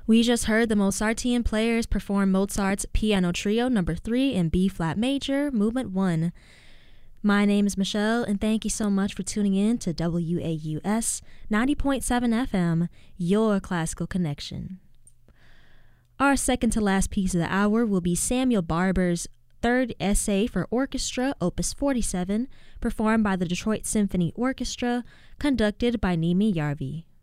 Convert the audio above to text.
We just heard the Mozartean players perform Mozart's Piano Trio No. 3 in B-flat major, Movement 1. My name is Michelle, and thank you so much for tuning in to WAUS 90.7 FM, your classical connection. Our second to last piece of the hour will be Samuel Barber's Third Essay for Orchestra, Opus 47, performed by the Detroit Symphony Orchestra, conducted by Nimi Yarvi.